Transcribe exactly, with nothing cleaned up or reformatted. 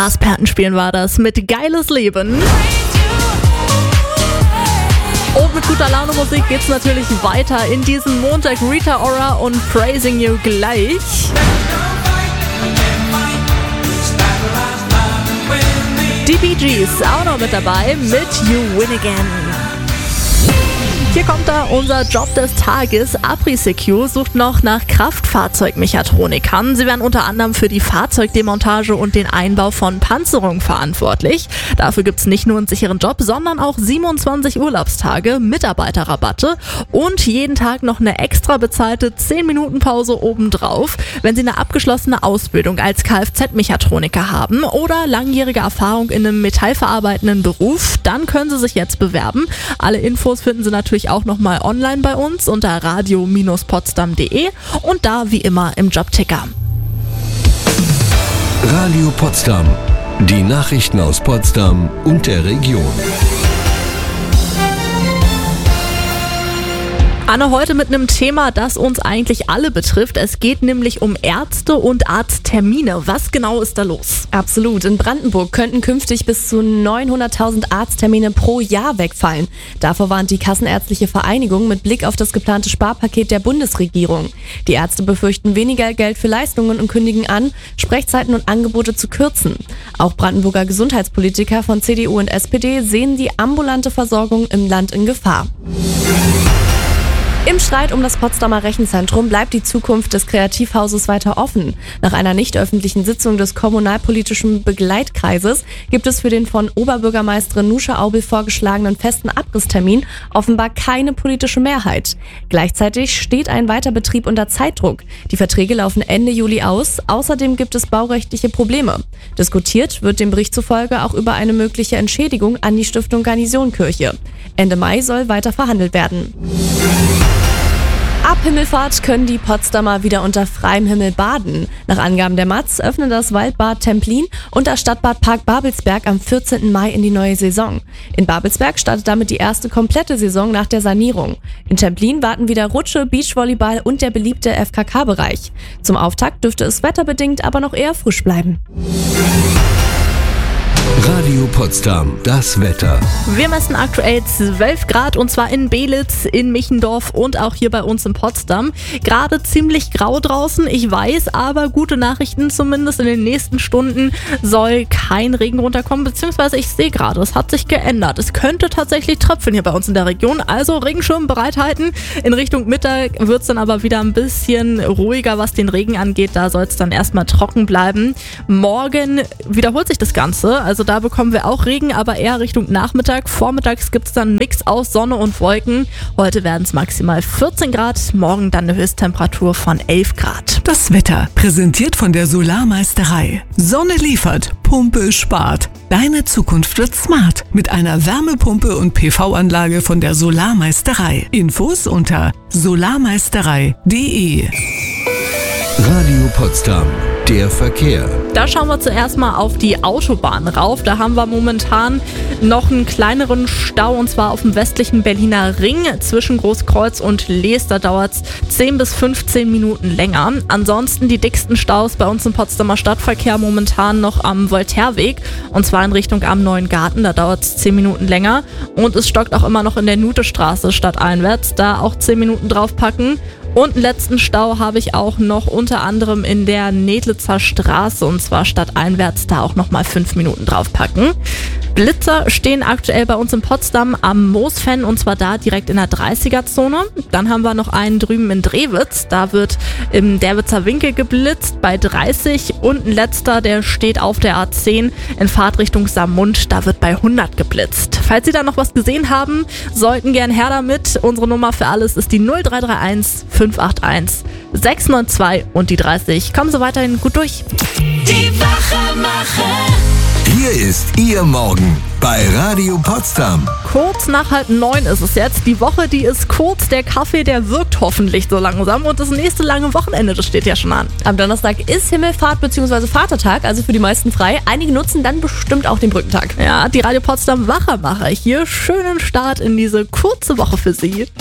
Asperten spielen war das mit Geiles Leben. Und mit guter Laune Musik geht's natürlich weiter in diesem Montag. Rita Ora und Praising You gleich. Die Bee Gees auch noch mit dabei mit You Win Again. Hier kommt da unser Job des Tages. ApriSecure sucht noch nach Kraftfahrzeugmechatronikern. Sie werden unter anderem für die Fahrzeugdemontage und den Einbau von Panzerung verantwortlich. Dafür gibt es nicht nur einen sicheren Job, sondern auch siebenundzwanzig Urlaubstage, Mitarbeiterrabatte und jeden Tag noch eine extra bezahlte zehn Minuten Pause obendrauf. Wenn Sie eine abgeschlossene Ausbildung als Kfz-Mechatroniker haben oder langjährige Erfahrung in einem metallverarbeitenden Beruf, dann können Sie sich jetzt bewerben. Alle Infos finden Sie natürlich auch nochmal online bei uns unter radio Bindestrich potsdam punkt de und da wie immer im Jobticker. Radio Potsdam. Die Nachrichten aus Potsdam und der Region. Anne, heute mit einem Thema, das uns eigentlich alle betrifft. Es geht nämlich um Ärzte und Arzttermine. Was genau ist da los? Absolut. In Brandenburg könnten künftig bis zu neunhunderttausend Arzttermine pro Jahr wegfallen. Davor warnt die Kassenärztliche Vereinigung mit Blick auf das geplante Sparpaket der Bundesregierung. Die Ärzte befürchten weniger Geld für Leistungen und kündigen an, Sprechzeiten und Angebote zu kürzen. Auch Brandenburger Gesundheitspolitiker von C D U und S P D sehen die ambulante Versorgung im Land in Gefahr. Im Streit um das Potsdamer Rechenzentrum bleibt die Zukunft des Kreativhauses weiter offen. Nach einer nicht öffentlichen Sitzung des kommunalpolitischen Begleitkreises gibt es für den von Oberbürgermeisterin Nusche Aubel vorgeschlagenen festen Abrisstermin offenbar keine politische Mehrheit. Gleichzeitig steht ein Weiterbetrieb unter Zeitdruck. Die Verträge laufen Ende Juli aus. Außerdem gibt es baurechtliche Probleme. Diskutiert wird dem Bericht zufolge auch über eine mögliche Entschädigung an die Stiftung Garnisonkirche. Ende Mai soll weiter verhandelt werden. Ab Himmelfahrt können die Potsdamer wieder unter freiem Himmel baden. Nach Angaben der Matz öffnet das Waldbad Templin und das Stadtbadpark Babelsberg am vierzehnten Mai in die neue Saison. In Babelsberg startet damit die erste komplette Saison nach der Sanierung. In Templin warten wieder Rutsche, Beachvolleyball und der beliebte F K K-Bereich. Zum Auftakt dürfte es wetterbedingt aber noch eher frisch bleiben. Radio Potsdam, das Wetter. Wir messen aktuell zwölf Grad und zwar in Belitz, in Michendorf und auch hier bei uns in Potsdam. Gerade ziemlich grau draußen, ich weiß, aber gute Nachrichten, zumindest in den nächsten Stunden soll kein Regen runterkommen, beziehungsweise ich sehe gerade, es hat sich geändert. Es könnte tatsächlich tröpfeln hier bei uns in der Region, also Regenschirm bereithalten. In Richtung Mittag wird es dann aber wieder ein bisschen ruhiger, was den Regen angeht. Da soll es dann erstmal trocken bleiben. Morgen wiederholt sich das Ganze, also da bekommen wir auch Regen, aber eher Richtung Nachmittag. Vormittags gibt es dann einen Mix aus Sonne und Wolken. Heute werden es maximal vierzehn Grad, morgen dann eine Höchsttemperatur von elf Grad. Das Wetter präsentiert von der Solarmeisterei. Sonne liefert, Pumpe spart. Deine Zukunft wird smart mit einer Wärmepumpe und P V-Anlage von der Solarmeisterei. Infos unter solarmeisterei punkt de. Radio Potsdam, der Verkehr. Da schauen wir zuerst mal auf die Autobahn rauf. Da haben wir momentan noch einen kleineren Stau und zwar auf dem westlichen Berliner Ring. Zwischen Großkreuz und Lees, da dauert es zehn bis fünfzehn Minuten länger. Ansonsten die dicksten Staus bei uns im Potsdamer Stadtverkehr momentan noch am Voltaireweg und zwar in Richtung am Neuen Garten. Da dauert es zehn Minuten länger und es stockt auch immer noch in der Nutestraße stadteinwärts. Da auch zehn Minuten draufpacken. Und einen letzten Stau habe ich auch noch unter anderem in der Nedlitzer Straße und zwar stadteinwärts, da auch nochmal fünf Minuten draufpacken. Blitzer stehen aktuell bei uns in Potsdam am Moosfen und zwar da direkt in der dreißiger-Zone. Dann haben wir noch einen drüben in Drewitz, da wird im Derwitzer Winkel geblitzt bei dreißig und ein letzter, der steht auf der A zehn in Fahrtrichtung Saarmund, da wird bei hundert geblitzt. Falls Sie da noch was gesehen haben, sollten gern her damit. Unsere Nummer für alles ist die null drei drei eins fünf acht eins sechs neun zwei und die dreißig. Kommen Sie weiterhin gut durch. Die Wachemacher. Hier ist Ihr Morgen bei Radio Potsdam. Kurz nach halb neun ist es jetzt. Die Woche, die ist kurz. Der Kaffee, der wirkt hoffentlich so langsam. Und das nächste lange Wochenende, das steht ja schon an. Am Donnerstag ist Himmelfahrt bzw. Vatertag, also für die meisten frei. Einige nutzen dann bestimmt auch den Brückentag. Ja, die Radio Potsdam Wachemacher hier. Schönen Start in diese kurze Woche für Sie.